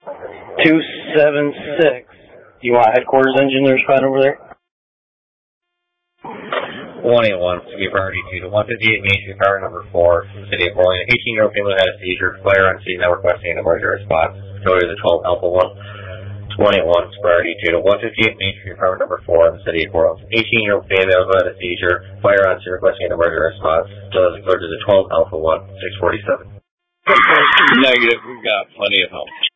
276. Do you want headquarters engineer spot over there? 181, City Priority 2 to 158 Main Street, Power number 4, City of Orleans. 18-year-old female had a seizure. Flare on scene, now requesting an emergency response. Go to the 12 Alpha 1. 181, Priority 2 to 158 Main Street, Power number 4, in the City of Orleans. 18-year-old female had a seizure. Flare on scene, requesting an emergency response. Go to the 12 Alpha 1, 647. Negative, we've got plenty of help.